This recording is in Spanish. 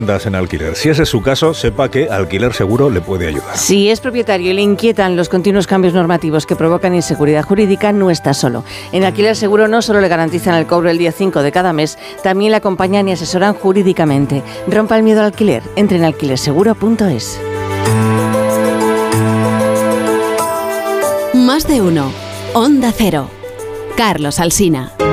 En alquiler. Si ese es su caso, sepa que Alquiler Seguro le puede ayudar. Si es propietario y le inquietan los continuos cambios normativos que provocan inseguridad jurídica, no está solo. En Alquiler Seguro no solo le garantizan el cobro el día 5 de cada mes, también le acompañan y asesoran jurídicamente. Rompa el miedo al alquiler. Entre en alquilerseguro.es. Más de uno. Onda Cero. Carlos Alsina.